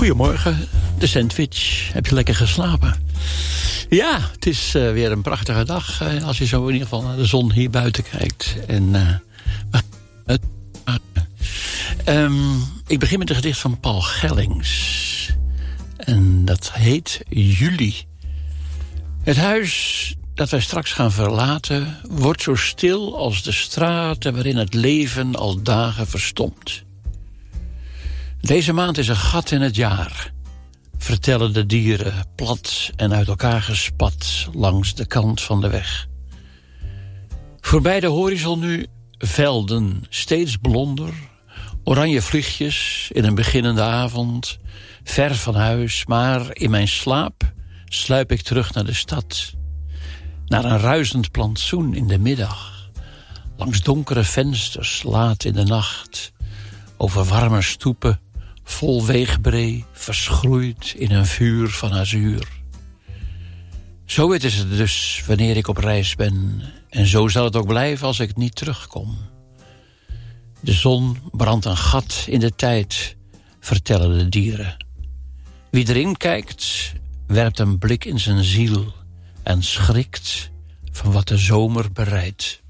Goedemorgen, de sandwich. Heb je lekker geslapen? Ja, het is weer een prachtige dag. Als je zo in ieder geval naar de zon hier buiten kijkt. Ik begin met een gedicht van Paul Gellings. En dat heet Juli. Het huis dat wij straks gaan verlaten wordt zo stil als de straten waarin het leven al dagen verstomt. Deze maand is een gat in het jaar, vertellen de dieren plat en uit elkaar gespat langs de kant van de weg. Voorbij de horizon nu velden, steeds blonder, oranje vliegjes in een beginnende avond, ver van huis, maar in mijn slaap sluip ik terug naar de stad. Naar een ruisend plantsoen in de middag, langs donkere vensters laat in de nacht, over warme stoepen, vol weegbree, verschroeid in een vuur van azuur. Zo is het dus wanneer ik op reis ben, en zo zal het ook blijven als ik niet terugkom. De zon brandt een gat in de tijd, vertellen de dieren. Wie erin kijkt, werpt een blik in zijn ziel en schrikt van wat de zomer bereidt.